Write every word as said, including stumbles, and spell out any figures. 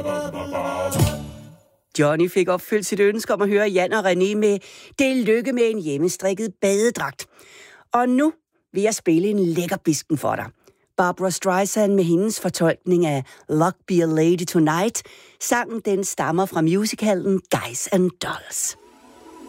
Johnny fik opfyldt sit ønske om at høre Jan og René med Det lykke med en hjemmestrikket badedragt. Og nu vil jeg spille en lækker bisken for dig. Barbra Streisand med hendes fortolkning af Luck Be a Lady Tonight. Sangen den stammer fra musicalen Guys and Dolls.